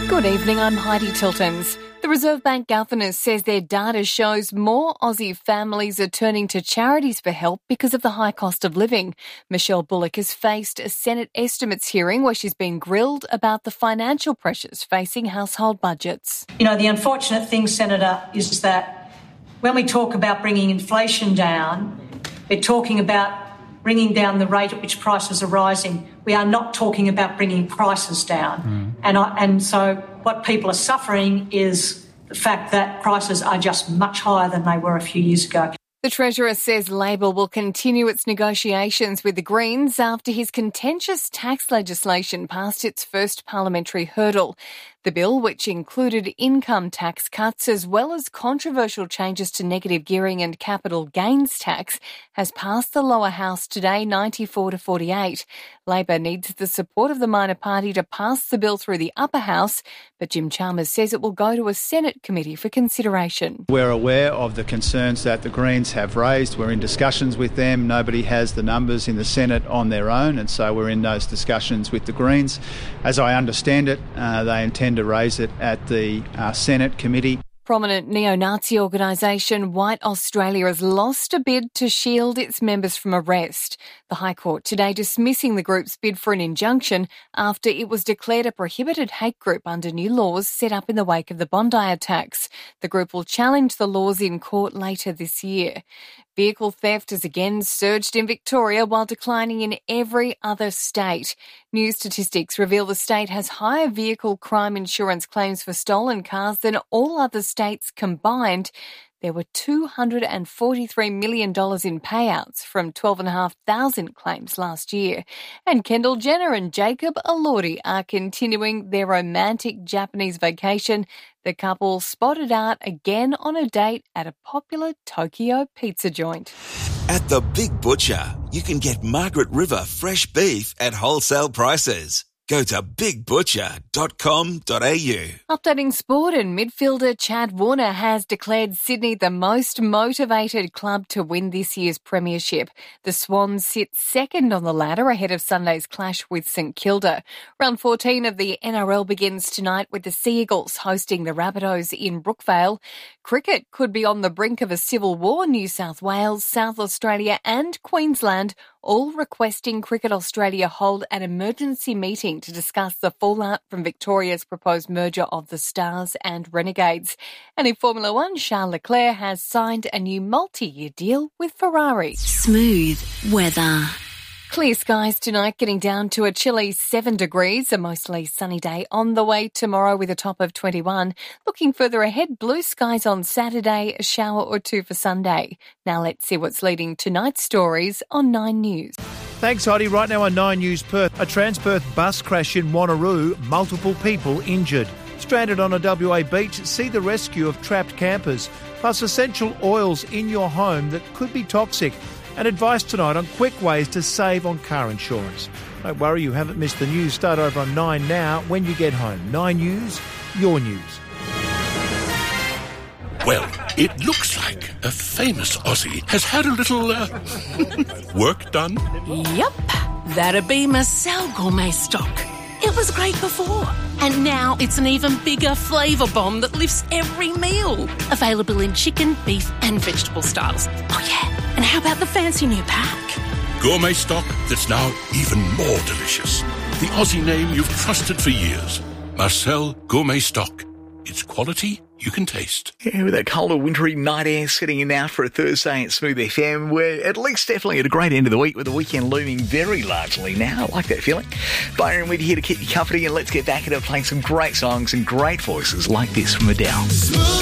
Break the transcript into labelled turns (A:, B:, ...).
A: Good evening, I'm Heidi Tiltons. The Reserve Bank Governor says their data shows more Aussie families are turning to charities for help because of the high cost of living. Michelle Bullock has faced a Senate estimates hearing where she's been grilled about the financial pressures facing household budgets.
B: You know, the unfortunate thing, Senator, is that when we talk about bringing inflation down, we're talking about bringing down the rate at which prices are rising. We are not talking about bringing prices down. And so what people are suffering is the fact that prices are just much higher than they were a few years ago.
A: The Treasurer says Labor will continue its negotiations with the Greens after his contentious tax legislation passed its first parliamentary hurdle. The bill, which included income tax cuts as well as controversial changes to negative gearing and capital gains tax, has passed the lower house today 94-48. Labor needs the support of the minor party to pass the bill through the upper house, but Jim Chalmers says it will go to a Senate committee for consideration.
C: We're aware of the concerns that the Greens have raised. We're in discussions with them. Nobody has the numbers in the Senate on their own, and so we're in those discussions with the Greens. As I understand it, they intend to raise it at the Senate committee.
A: Prominent neo-Nazi organisation White Australia has lost a bid to shield its members from arrest. The High Court today dismissing the group's bid for an injunction after it was declared a prohibited hate group under new laws set up in the wake of the Bondi attacks. The group will challenge the laws in court later this year. Vehicle theft has again surged in Victoria while declining in every other state. New statistics reveal the state has higher vehicle crime insurance claims for stolen cars than all other states combined. There were $243 million in payouts from 12,500 claims last year. And Kendall Jenner and Jacob Elordi are continuing their romantic Japanese vacation. The couple spotted out again on a date at a popular Tokyo pizza joint.
D: At the Big Butcher, you can get Margaret River fresh beef at wholesale prices. Go to bigbutcher.com.au.
A: Updating sport, and midfielder Chad Warner has declared Sydney the most motivated club to win this year's premiership. The Swans sit second on the ladder ahead of Sunday's clash with St Kilda. Round 14 of the NRL begins tonight with the Sea Eagles hosting the Rabbitohs in Brookvale. Cricket could be on the brink of a civil war. New South Wales, South Australia and Queensland all requesting Cricket Australia hold an emergency meeting to discuss the fallout from Victoria's proposed merger of the Stars and Renegades. And in Formula One, Charles Leclerc has signed a new multi-year deal with Ferrari.
E: Smooth weather.
A: Clear skies tonight, getting down to a chilly 7 degrees, a mostly sunny day on the way tomorrow with a top of 21. Looking further ahead, blue skies on Saturday, a shower or two for Sunday. Now let's see what's leading tonight's stories on 9 News.
F: Thanks, Heidi. Right now on 9 News Perth, a Trans-Perth bus crash in Wanneroo, multiple people injured. Stranded on a WA beach, see the rescue of trapped campers, plus essential oils in your home that could be toxic. And advice tonight on quick ways to save on car insurance. Don't worry, you haven't missed the news. Start over on 9 now when you get home. 9 News, your news.
G: Well, it looks like a famous Aussie has had a little work done.
E: Yup, that'd be Marcel Gourmet Stock. It was great before, and now it's an even bigger flavour bomb that lifts every meal. Available in chicken, beef and vegetable styles. Oh yeah, and how about the fancy new pack?
G: Gourmet stock that's now even more delicious. The Aussie name you've trusted for years. Marcel Gourmet Stock. It's quality you can taste.
H: Yeah, with that colder, wintry night air setting in now for a Thursday at Smooth FM, we're at least definitely at a great end of the week with the weekend looming very largely now. I like that feeling. Byron, we're here to keep you company, and let's get back into playing some great songs and great voices like this from Adele.